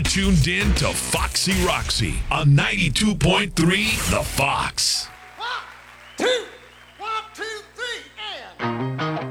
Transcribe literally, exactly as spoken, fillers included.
tuned in to Foxy Roxy on ninety-two point three The Fox. One, two,